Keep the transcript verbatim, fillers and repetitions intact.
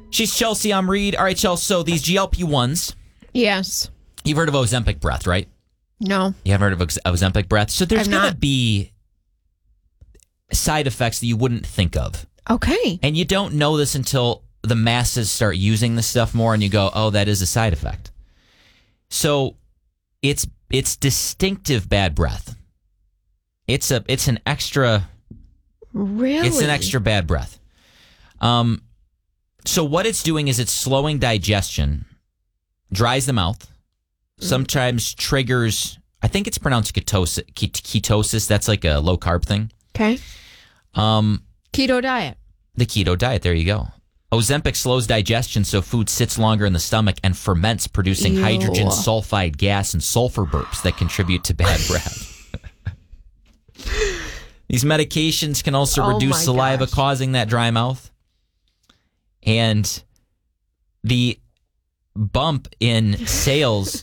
She's Chelsea, I'm Reed. All right, Chelsea, so these G L P ones. Yes. You've heard of Ozempic breath, right? No. You haven't heard of Ozempic breath? So there's going to be side effects that you wouldn't think of. Okay. And you don't know this until the masses start using this stuff more and you go, oh, that is a side effect. So it's it's distinctive bad breath. It's a it's an extra Really? It's an extra bad breath. Um so what it's doing is it's slowing digestion, dries the mouth, sometimes triggers, I think it's pronounced ketosis, ketosis. That's like a low carb thing. Okay. Um Keto diet. The keto diet, there you go. Ozempic slows digestion so food sits longer in the stomach and ferments, producing Ew. hydrogen sulfide gas and sulfur burps that contribute to bad breath. These medications can also Oh reduce my saliva, gosh. causing that dry mouth. And the bump in sales